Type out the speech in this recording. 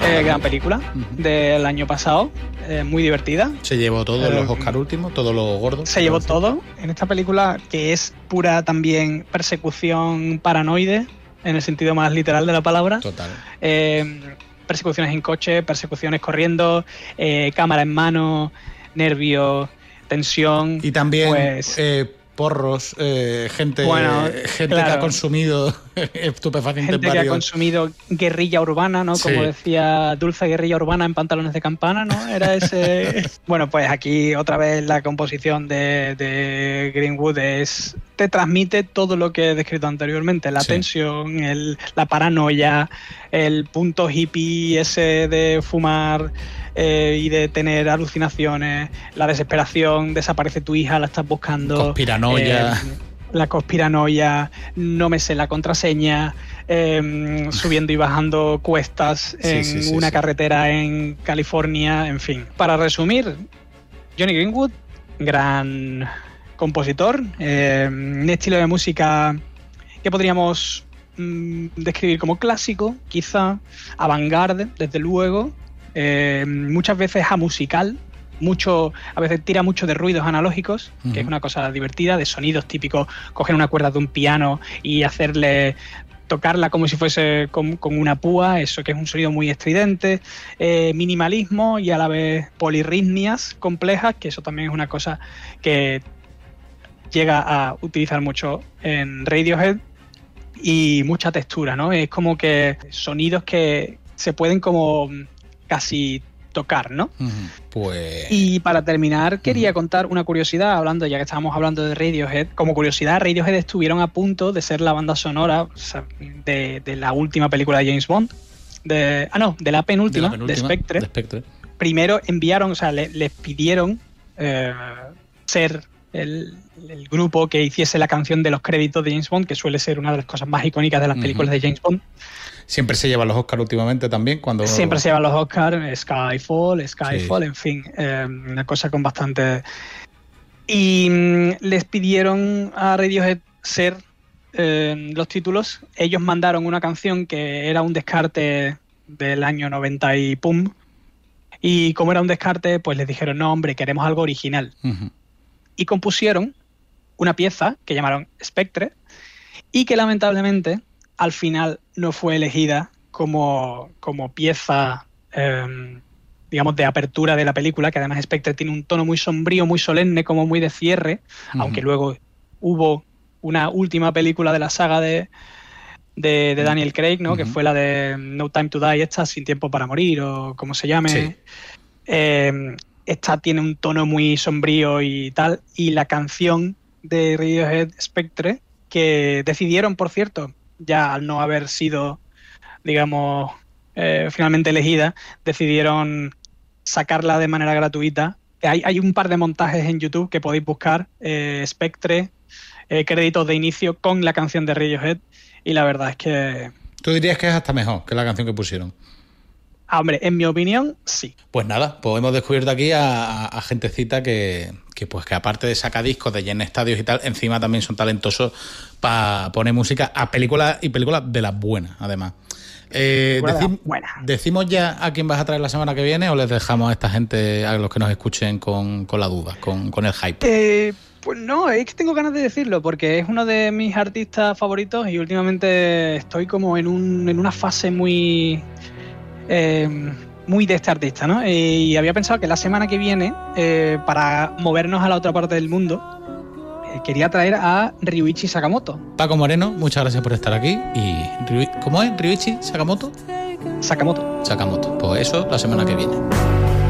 Gran película del año pasado, muy divertida. Se llevó todos los Oscar últimos, todos los gordos. Se llevó todo en esta película, que es pura también persecución paranoide, en el sentido más literal de la palabra. Total. Persecuciones en coche, persecuciones corriendo, cámara en mano, nervios, tensión. Y también pues, porros, gente claro, que ha consumido estupefacientes. Gente que ha consumido guerrilla urbana, ¿no? Como decía Dulce Guerrilla Urbana en Pantalones de Campana, ¿no? Era ese... Bueno, pues aquí otra vez la composición de Greenwood te transmite todo lo que he descrito anteriormente. La tensión, la paranoia, el punto hippie ese de fumar... y de tener alucinaciones, la desesperación, desaparece tu hija, la estás buscando. Conspiranoia. La conspiranoia, no me sé la contraseña, subiendo y bajando cuestas en una carretera en California, en fin. Para resumir, Johnny Greenwood, gran compositor, un estilo de música que podríamos describir como clásico, quizá, avant-garde, desde luego, muchas veces amusical, a veces tira mucho de ruidos analógicos, que es una cosa divertida, de sonidos típicos, coger una cuerda de un piano y tocarla como si fuese con una púa, eso que es un sonido muy estridente, minimalismo y a la vez polirritmias complejas, que eso también es una cosa que llega a utilizar mucho en Radiohead, y mucha textura, ¿no? Es como que sonidos que se pueden como casi tocar, ¿no? Pues... Y para terminar, quería contar una curiosidad, ya que estábamos hablando de Radiohead. Como curiosidad, Radiohead estuvieron a punto de ser la banda sonora, o sea, de la última película de James Bond. De la penúltima, de Spectre. Primero enviaron, o sea, les pidieron ser el grupo que hiciese la canción de los créditos de James Bond, que suele ser una de las cosas más icónicas de las películas de James Bond. Siempre se llevan los Oscars últimamente también. Siempre se llevan los Oscars, Skyfall, en fin, una cosa con bastante... Y les pidieron a Radiohead ser los títulos. Ellos mandaron una canción que era un descarte del año 90 y pum. Y como era un descarte, pues les dijeron, no, hombre, queremos algo original. Y compusieron una pieza que llamaron Spectre, y que lamentablemente al final no fue elegida como pieza, digamos, de apertura de la película, que además Spectre tiene un tono muy sombrío, muy solemne, como muy de cierre, aunque luego hubo una última película de la saga de Daniel Craig, ¿no? Que fue la de No Time to Die, Sin Tiempo para Morir, o como se llame. Esta tiene un tono muy sombrío y tal, y la canción de Radiohead, Spectre, que decidieron, por cierto, ya al no haber sido, digamos, finalmente elegida, decidieron sacarla de manera gratuita. Hay un par de montajes en YouTube que podéis buscar, Spectre, créditos de inicio con la canción de Radiohead, y la verdad es que... ¿Tú dirías que es hasta mejor que la canción que pusieron? Hombre, en mi opinión, sí. Pues nada, pues hemos descubierto aquí a gentecita que aparte de sacadiscos, de llenar estadios y tal, encima también son talentosos para poner música a películas y películas de las buenas, además. ¿Decimos ya a quién vas a traer la semana que viene o les dejamos a esta gente, a los que nos escuchen, con la duda, con el hype? Pues no, es que tengo ganas de decirlo porque es uno de mis artistas favoritos y últimamente estoy como en una fase muy de este artista, ¿no? Y había pensado que la semana que viene, para movernos a la otra parte del mundo, quería traer a Ryuichi Sakamoto. Paco Moreno, muchas gracias por estar aquí. ¿Cómo es? ¿Ryuichi Sakamoto? Sakamoto. Pues eso la semana que viene.